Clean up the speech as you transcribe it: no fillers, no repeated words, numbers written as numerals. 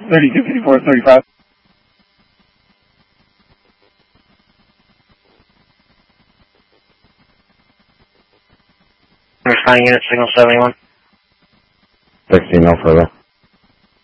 3254, 35. Responding unit, signal 71. 16, no further.